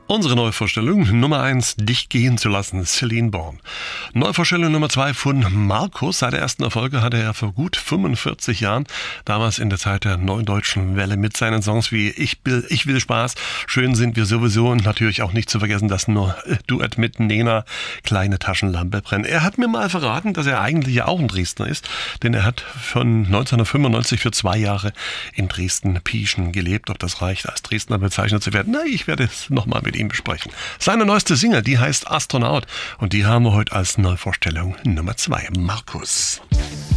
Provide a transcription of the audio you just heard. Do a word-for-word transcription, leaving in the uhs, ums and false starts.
Unsere Neuvorstellung Nummer eins, dich gehen zu lassen, Celine Born. Neuvorstellung Nummer zwei von Markus. Seit der ersten Erfolge hatte er vor gut fünfundvierzig Jahren, damals in der Zeit der Neuen Deutschen Welle, mit seinen Songs wie Ich will, ich will Spaß, Schön sind wir sowieso und natürlich auch nicht zu vergessen das nur Duett mit Nena, Kleine Taschenlampe brennen. Er hat mir mal verraten, dass er eigentlich ja auch ein Dresdner ist, denn er hat von neunzehnhundertfünfundneunzig für zwei Jahre in Dresden-Pieschen gelebt. Ob das reicht, als Dresdner bezeichnet zu werden? Na, ich werde es nochmal mit ihm besprechen. Seine neueste Single, die heißt Astronaut und die haben wir heute als Neuvorstellung Nummer zwei. Markus.